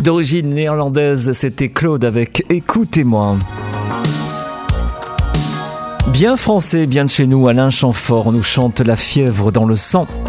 d'origine néerlandaise, c'était Claude avec Écoutez-moi. Bien français, bien de chez nous, Alain Chamfort nous chante La fièvre dans le sang.